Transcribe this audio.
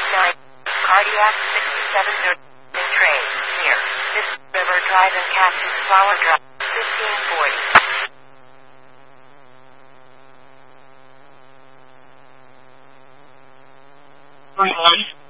9. Cardiac 67 Nursing Trade, near Miss River Drive and Cactus Flower Drive, 1540.